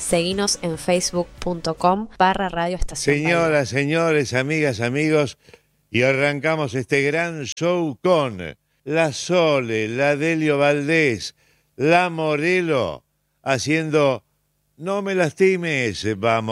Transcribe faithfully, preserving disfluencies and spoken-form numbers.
Seguinos en facebook.com barra Radio Estación Señoras, señores, amigas, amigos, y arrancamos este gran show con la Sole, la Delio Valdés, la Morelo, haciendo No me lastimes, vamos.